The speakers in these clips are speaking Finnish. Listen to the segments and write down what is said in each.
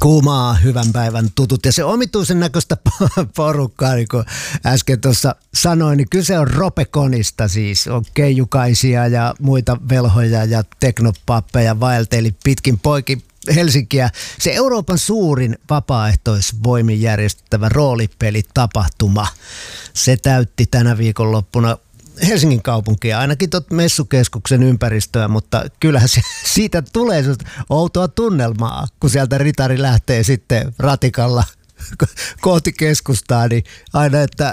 Kuumaa, hyvän päivän tutut ja se omituisen näköistä porukkaa, niin kuin äsken tuossa sanoin, niin kyse on Robeconista siis. On keijukaisia ja muita velhoja ja teknopappeja vaelteli pitkin poikin Helsinkiä. Se Euroopan suurin vapaaehtoisvoimin järjestettävä roolipelitapahtuma. Se täytti tänä viikonloppuna Helsingin kaupunkia, ainakin messukeskuksen ympäristöä, mutta kyllähän siitä tulee outoa tunnelmaa, kun sieltä ritari lähtee sitten ratikalla kohti keskustaa, niin aina, että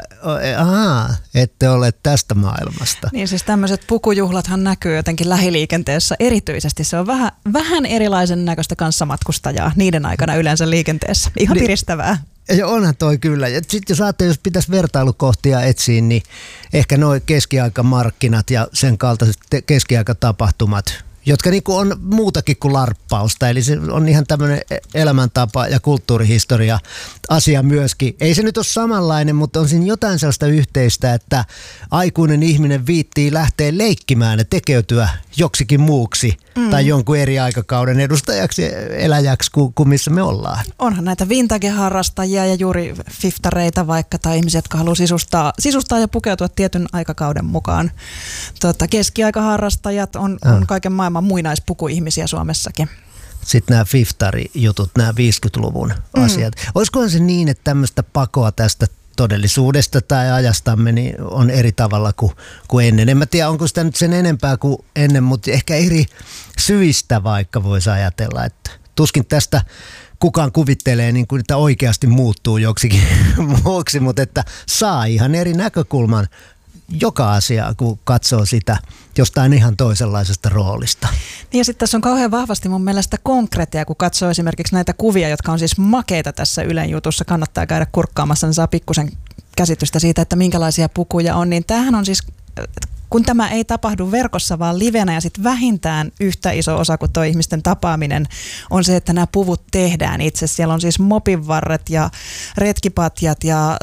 ette ole tästä maailmasta. Niin siis tämmöiset pukujuhlathan näkyy jotenkin lähiliikenteessä erityisesti. Se on vähän erilaisen näköistä kanssamatkustajaa niiden aikana yleensä liikenteessä. Ihan piristävää. Ja onhan toi kyllä. Ja sitten jos pitäisi vertailukohtia etsiä, niin ehkä nuo keskiaikamarkkinat ja sen kaltaiset keskiaikatapahtumat, jotka niinku on muutakin kuin larppausta. Eli se on ihan tämmöinen elämäntapa ja kulttuurihistoria asia myöskin. Ei se nyt ole samanlainen, mutta on siinä jotain sellaista yhteistä, että aikuinen ihminen viittii lähteä leikkimään ja tekeytyä joksikin muuksi tai jonkun eri aikakauden edustajaksi, eläjäksi kuin missä me ollaan. Onhan näitä vintage-harrastajia ja juuri fiftareita vaikka tai ihmisiä, jotka haluaa sisustaa ja pukeutua tietyn aikakauden mukaan. Keskiaikaharrastajat on kaiken maailman muinaispukuihmisiä Suomessakin. Sitten nämä fiftari-jutut, nämä 50-luvun asiat. Olisikohan se niin, että tämmöistä pakoa tästä todellisuudesta tai ajastamme niin on eri tavalla kuin ennen. En mä tiedä, onko sitä nyt sen enempää kuin ennen, mutta ehkä eri syistä vaikka voisi ajatella, että tuskin tästä kukaan kuvittelee, niin kuin, että oikeasti muuttuu joksikin muuksi, mutta että saa ihan eri näkökulman joka asiaa, kun katsoo sitä jostain ihan toisenlaisesta roolista. Ja sitten tässä on kauhean vahvasti mun mielestä konkreettia, kun katsoo esimerkiksi näitä kuvia, jotka on siis makeita tässä Ylen jutussa. Kannattaa käydä kurkkaamassa, niin saa pikkusen käsitystä siitä, että minkälaisia pukuja on. Niin tämähän on siis, kun tämä ei tapahdu verkossa, vaan livenä ja sitten vähintään yhtä iso osa kuin tuo ihmisten tapaaminen on se, että nämä puvut tehdään itse. Siellä on siis mopinvarret ja retkipatjat ja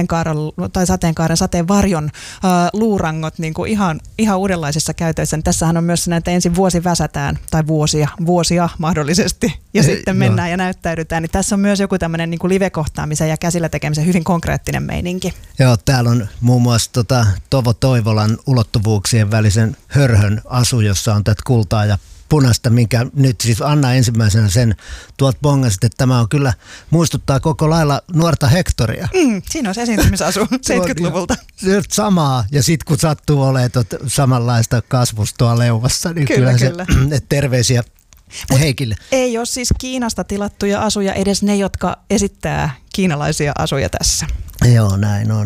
sateenvarjon luurangot niin kuin ihan uudenlaisissa käytöissä. Tässähän on myös näitä ensin vuosi väsätään tai vuosia mahdollisesti ja sitten mennään ja näyttäydytään. Niin tässä on myös joku tämmöinen niin kuin live-kohtaamisen ja käsillä tekemisen hyvin konkreettinen meininki. Joo, täällä on muun muassa Tovo Toivolan ulottuvuuksien välisen hörhön asu, jossa on tätä kultaa ja punaista, minkä nyt siis Anna ensimmäisenä sen tuolta bongasit, että tämä on kyllä, muistuttaa koko lailla nuorta Hektoria. Siinä on se esiintymisasu 70-luvulta. Se on samaa, ja sitten kun sattuu olemaan samanlaista kasvustoa leuvassa, niin kyllä. Se terveisiä Heikille. Ei ole siis Kiinasta tilattuja asuja, edes ne, jotka esittää kiinalaisia asuja tässä. Joo, näin on.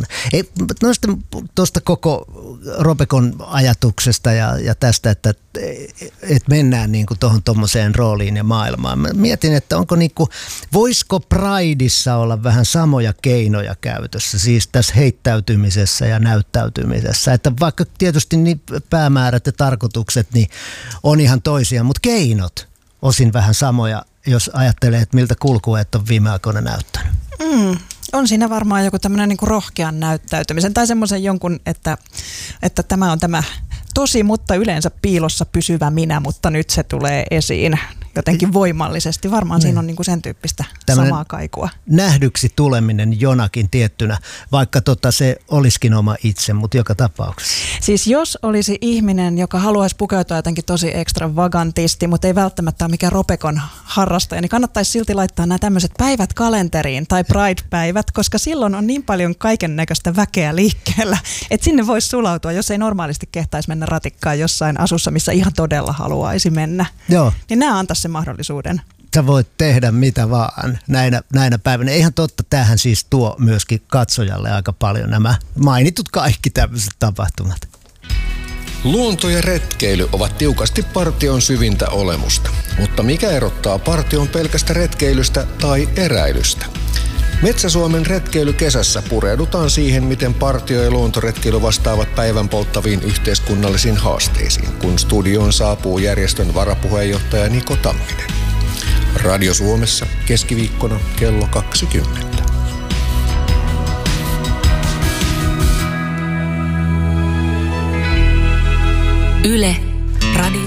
Tuosta koko Robecon ajatuksesta ja tästä, että mennään niinku tuommoiseen rooliin ja maailmaan. Mä mietin, että voisiko Prideissa olla vähän samoja keinoja käytössä, siis tässä heittäytymisessä ja näyttäytymisessä. Että vaikka tietysti niin päämäärät ja tarkoitukset niin on ihan toisia, mutta keinot osin vähän samoja, jos ajattelee, että miltä kulkueet on viime aikoina näyttänyt. On siinä varmaan joku tämmöinen niin kuin rohkean näyttäytymisen tai semmoisen jonkun, että tämä on tämä tosi, mutta yleensä piilossa pysyvä minä, mutta nyt se tulee esiin jotenkin voimallisesti. Varmaan siinä on niin kuin sen tyyppistä tällainen samaa kaikua. Nähdyksi tuleminen jonakin tiettynä, vaikka se olisikin oma itse, mutta joka tapauksessa. Siis jos olisi ihminen, joka haluaisi pukeutua jotenkin tosi extravagantisti, mutta ei välttämättä ole mikään Robecon harrastaja, niin kannattaisi silti laittaa nämä tämmöiset päivät kalenteriin tai Pride-päivät, koska silloin on niin paljon kaiken näköistä väkeä liikkeellä, että sinne voisi sulautua, jos ei normaalisti kehtaisi mennä ratikkaan jossain asussa, missä ihan todella haluaisi mennä. Joo. Niin nämä antaisi sen mahdollisuuden. Sä voit tehdä mitä vaan näinä päivinä. Ihan totta, tämähän siis tuo myöskin katsojalle aika paljon nämä mainitut kaikki tämmöiset tapahtumat. Luonto ja retkeily ovat tiukasti partion syvintä olemusta. Mutta mikä erottaa partion pelkästä retkeilystä tai eräilystä? Metsä-Suomen retkeilykesässä pureudutaan siihen, miten partio- ja luontoretkeily vastaavat päivän polttaviin yhteiskunnallisiin haasteisiin, kun studioon saapuu järjestön varapuheenjohtaja Niko Tamminen. Radio Suomessa keskiviikkona kello 20. Yle Radio